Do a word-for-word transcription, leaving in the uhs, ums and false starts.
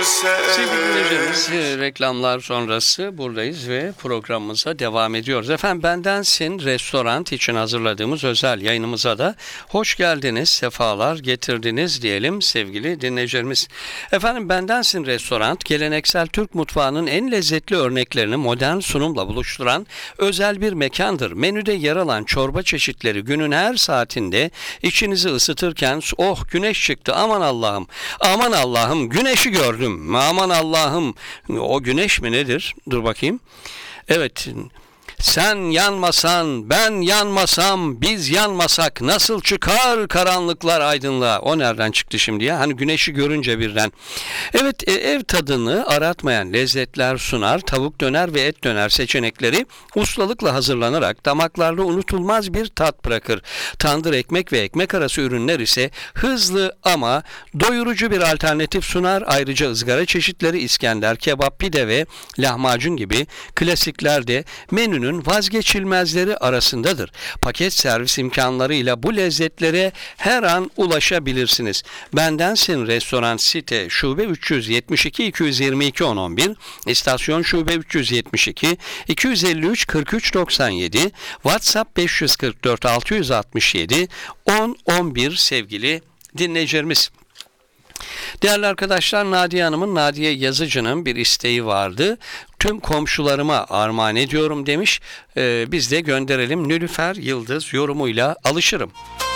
Sevgili dinleyicilerimiz, reklamlar sonrası buradayız ve programımıza devam ediyoruz. Efendim, Bendensin Restoran için hazırladığımız özel yayınımıza da hoş geldiniz, sefalar getirdiniz diyelim sevgili dinleyicilerimiz. Efendim, Bendensin Restoran, geleneksel Türk mutfağının en lezzetli örneklerini modern sunumla buluşturan özel bir mekandır. Menüde yer alan çorba çeşitleri günün her saatinde içinizi ısıtırken oh güneş çıktı, aman Allah'ım, aman Allah'ım güneşi gördüm, aman Allah'ım, o güneş mi nedir? Dur bakayım. Evet. Sen yanmasan, ben yanmasam, biz yanmasak nasıl çıkar karanlıklar aydınlığa? O nereden çıktı şimdi ya? Hani güneşi görünce birden. Evet, ev tadını aratmayan lezzetler sunar. Tavuk döner ve et döner seçenekleri ustalıkla hazırlanarak damaklarda unutulmaz bir tat bırakır. Tandır ekmek ve ekmek arası ürünler ise hızlı ama doyurucu bir alternatif sunar. Ayrıca ızgara çeşitleri İskender, kebap, pide ve lahmacun gibi klasikler de menünün vazgeçilmezleri arasındadır. Paket servis imkanlarıyla bu lezzetlere her an ulaşabilirsiniz. Bendensin Restoran Site Şube üç yüz yetmiş iki iki yüz yirmi iki on on bir, İstasyon Şube üç yüz yetmiş iki iki yüz elli üç kırk üç doksan yedi, WhatsApp beş yüz kırk dört altı yüz altmış yedi on on bir sevgili dinleyicilerimiz. Değerli arkadaşlar, Nadiye Hanım'ın, Nadiye Yazıcı'nın bir isteği vardı. Tüm komşularıma armağan ediyorum demiş. Ee, biz de gönderelim. Nilüfer Yıldız yorumuyla alışırım.